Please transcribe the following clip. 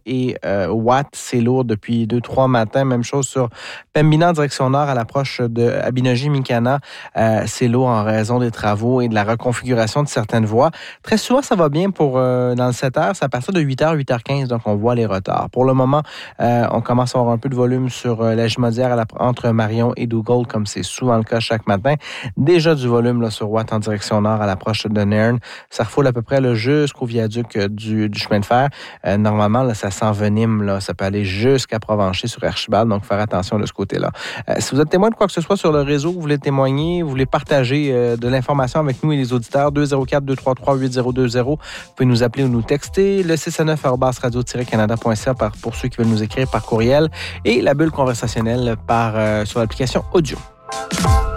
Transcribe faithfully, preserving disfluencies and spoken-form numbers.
et euh, Watt, c'est lourd depuis deux trois matins. Même chose sur Pembina en direction nord à l'approche de Abinogi-Minkana. Euh, c'est lourd en raison des travaux et de la reconfiguration de certaines voies. Très souvent, ça va bien pour euh, dans le sept heures. C'est à partir de huit heures, huit heures quinze, donc on voit les retards. Pour le moment, euh, on commence à avoir un peu de volume sur euh, la Jumaudière à la, entre Marion et Dougall, comme c'est souvent le cas chaque matin. Déjà du volume là, sur Watt en direction nord à l'approche de Nairn. Ça refoule à peu près là, jusqu'au viaduc euh, du, du chemin de fer. Euh, normalement, là, ça s'envenime. Là, ça peut aller jusqu'à Provencher sur Archibald, donc faire attention de ce côté-là. Euh, si vous êtes témoin de quoi que ce soit sur le réseau, vous voulez témoigner, vous voulez partager euh, de l'information avec nous et les auditeurs, deux zéro quatre, deux trois trois, huit zéro deux zéro. Vous pouvez nous appeler ou nous texter. Le six cent neuf arobase radio tiret canada point c a pour ceux qui veulent nous écrire par courriel. Et la bulle conversationnelle par, euh, sur l'application audio.